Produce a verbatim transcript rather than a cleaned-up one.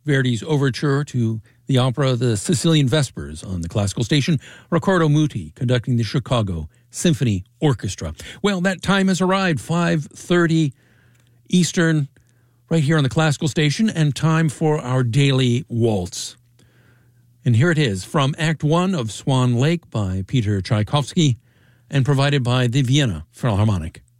Verdi's overture to the opera The Sicilian Vespers on the classical station, Riccardo Muti conducting the Chicago Symphony Orchestra. Well, that time has arrived, five thirty Eastern, right here on the classical station, and time for our daily waltz. And here it is, from Act One of Swan Lake by Peter Tchaikovsky and provided by the Vienna Philharmonic.